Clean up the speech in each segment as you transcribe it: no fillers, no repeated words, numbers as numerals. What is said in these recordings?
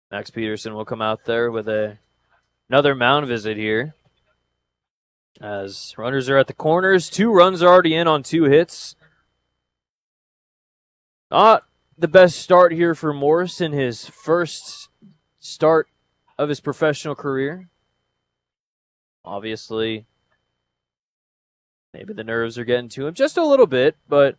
Max Peterson will come out there with another mound visit here. As runners are at the corners, 2 runs are already in on 2 hits. Not the best start here for Morse in his first start of his professional career. Obviously, maybe the nerves are getting to him just a little bit, but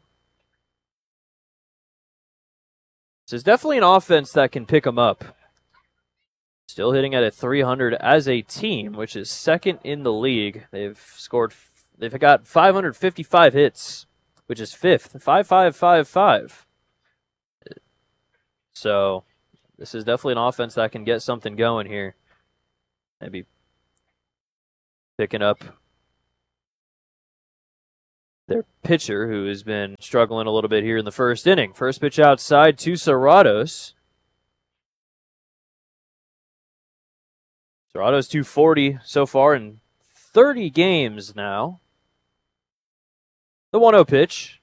this is definitely an offense that can pick him up. Still hitting at a 300 as a team, which is second in the league. They've got 555 hits, which is 5th, 5-5-5-5. So this is definitely an offense that can get something going here. Maybe picking up their pitcher, who has been struggling a little bit here in the first inning. First pitch outside to Serratos. Serratos 240 so far in 30 games now. The 1-0 pitch.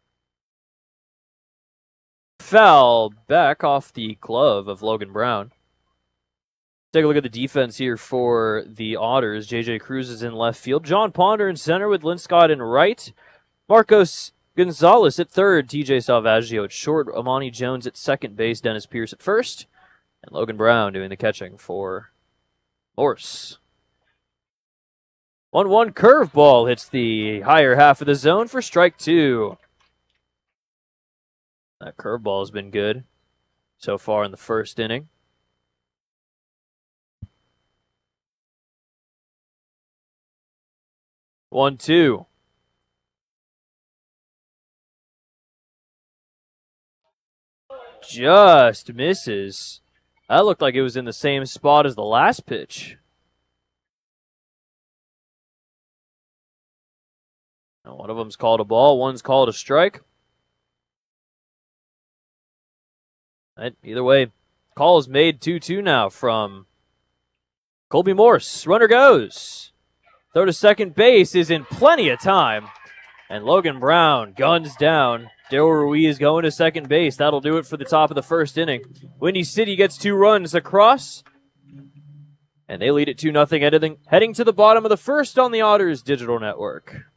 Foul back off the glove of Logan Brown. Take a look at the defense here for the Otters. J.J. Cruz is in left field. John Ponder in center with Linscott in right. Marcos Gonzalez at third. TJ Salvaggio at short. Amani Jones at second base. Dennis Pierce at first. And Logan Brown doing the catching for Morse. 1-1 curveball hits the higher half of the zone for strike 2. That curveball has been good so far in the first inning. One, two. Just misses. That looked like it was in the same spot as the last pitch. Now, one of them's called a ball, one's called a strike. Either way, call is made 2-2 now from Colby Morse. Runner goes. Throw to second base is in plenty of time. And Logan Brown guns down. Daryl Ruiz going to second base. That'll do it for the top of the first inning. Windy City gets 2 runs across. And they lead it 2-0, heading to the bottom of the first on the Otters Digital Network.